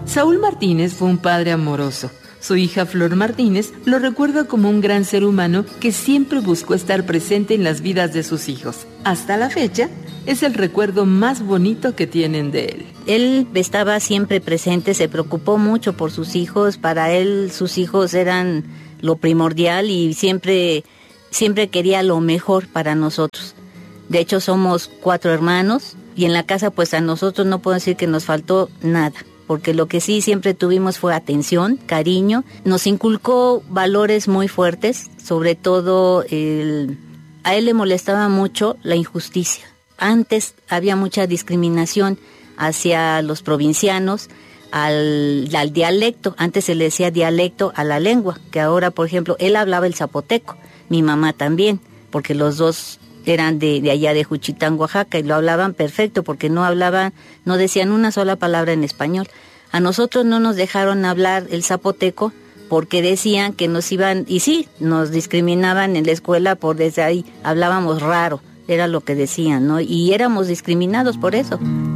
Saúl Martínez fue un padre amoroso. Su hija Flor Martínez lo recuerda como un gran ser humano que siempre buscó estar presente en las vidas de sus hijos. Hasta la fecha, es el recuerdo más bonito que tienen de él. Él estaba siempre presente, se preocupó mucho por sus hijos. Para él, sus hijos eran lo primordial y siempre quería lo mejor para nosotros. De hecho, somos 4 hermanos y en la casa, pues a nosotros no puedo decir que nos faltó nada, porque lo que sí siempre tuvimos fue atención, cariño. Nos inculcó valores muy fuertes, sobre todo a él le molestaba mucho la injusticia. Antes había mucha discriminación hacia los provincianos, al dialecto. Antes se le decía dialecto a la lengua, que ahora, por ejemplo, él hablaba el zapoteco, mi mamá también, porque los dos eran de allá de Juchitán, Oaxaca, y lo hablaban perfecto, porque no decían una sola palabra en español. A nosotros no nos dejaron hablar el zapoteco, porque decían que nos iban, y sí, nos discriminaban en la escuela por desde ahí, hablábamos raro, era lo que decían, ¿no? Y éramos discriminados por eso.